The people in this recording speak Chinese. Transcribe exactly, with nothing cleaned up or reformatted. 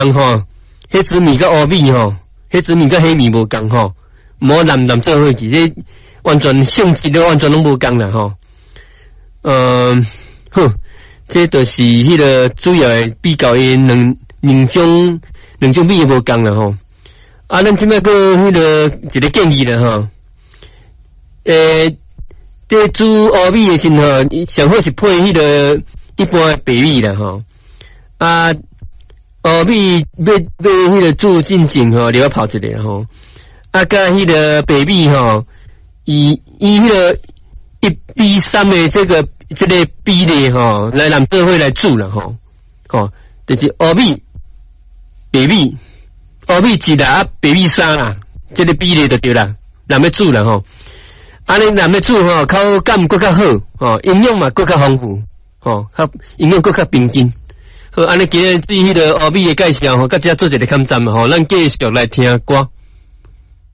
吼，迄紫米甲乌米吼，迄紫米甲黑米无共吼，无蓝蓝做伙去，这完全性质都完全拢无共啦吼。嗯，哼，这就是迄个主要的比较的两两种两种米无共啦吼。啊，咱即摆个迄个一个建议啦吼，诶，这煮乌米的时候，上好是配迄个一般的白米啦吼。啊，乌米要要迄个煮进前吼，你要泡一下吼。啊，甲迄个白米吼，以以迄个一比三的这个这个比例吼，来让做伙来煮啦吼。吼，就是乌米、白米。乌米一啦，啊，白米三啦，这个比例就对啦。咱要煮啦吼，安尼咱要煮吼，口感更较好，吼，营养嘛更较丰富，吼，较营养更较平均。好，安尼今日对迄个乌米的介绍吼，甲遮做一个勘站吼，咱继续来听歌。